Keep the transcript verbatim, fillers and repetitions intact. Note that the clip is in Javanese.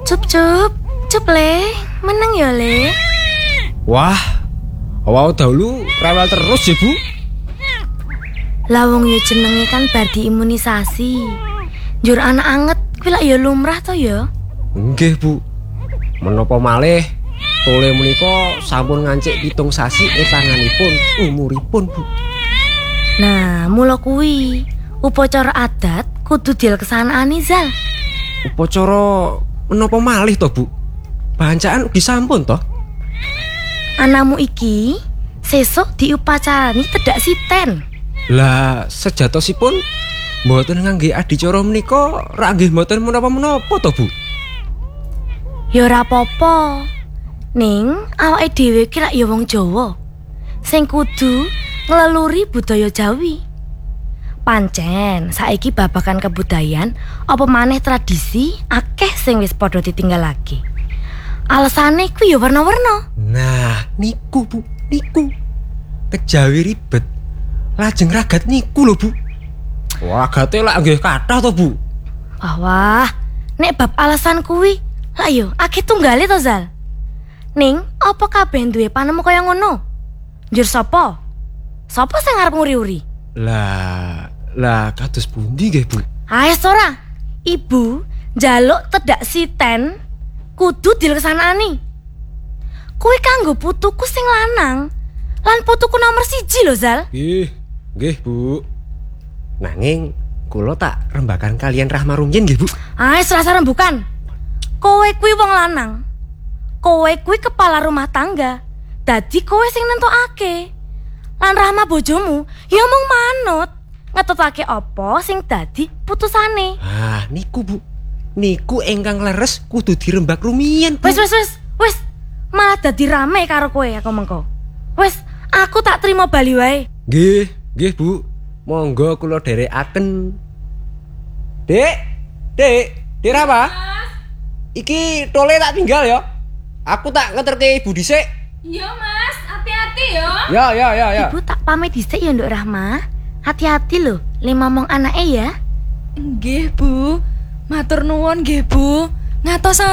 Cup cup, cup le, meneng ya le. Wah, awal dahulu rewel terus ya Bu. Lawong ya jenenge kan bar diimunisasi. Njur anak anget kuwi lak ya lumrah to ya. Nggih Bu. Menapa malih Tole menika sampun ngancik pitung sasi etanganipun umuripun Bu. Nah, mula kuwi upacara adat kudu dileksanakani Zal. Upacara menapa malih to Bu? Bancaan ugi sampun to? Anakmu iki sesuk diupacarani tedak siten. Lah sejatosipun mboten ngangge adicara menika ra nggih mboten menapa-menapa to Bu? Ya ora apa-apa. Ning awake dhewe iki lak ya wong Jawa sing kudu ngleluri budaya Jawi. Pancen saiki babagan kebudayaan apa maneh tradisi akeh sing wis padha ditinggalake. Alasane kuwi ya warna-warna. Nah, niku Bu, niku. Kejawi ribet. Lajeng ragat niku lho Bu. Ragate lak nggih kathah to Bu. Wah wah, nek bab alasan kuwi lak yo akeh tunggale to Zal. Ning, apa kabeh duwe panemu kaya ngono? Njur sapa? Sapa sing arep nguri-uri? Lah, lah kados pundi nggih Bu? Aes ora. Ibu njaluk tedak siten kudu dileksanani. Kuwi kanggo putuku sing lanang. Lan putuku nomor siji lho Zal. Nggih, nggih Bu. Nanging kula tak rembakan kalian Rahma Rumiyin nggih Bu. Aes rasa rembukan. Kowe kuwi wong lanang. Kowe kuwi kepala rumah tangga. Dadi kowe sing nentokake. Lan Rahma bojomu ya mung manut ngetutake apa sing dadi putusane. Ah, niku Bu. Niku ingkang leres kudu dirembak rumiyin Bu. Wis wis wis, wis. Malah dadi rame karo kowe aku mengko. Wis, aku tak trimo bali wae. Nggih, nggih Bu. Monggo kula dherekaken. Dek, Dek, Dek apa? Iki tole tak tinggal ya. Aku tak ngeterke Ibu dhisik. Iya Mas, hati-hati ya. Ya, ya, ya, ya. Ibu tak pamit dhisik ya Nduk Rahma. Hati-hati lho, le ngomong anake ya. Nggih Bu, matur nuwun nggih Bu. Ngatos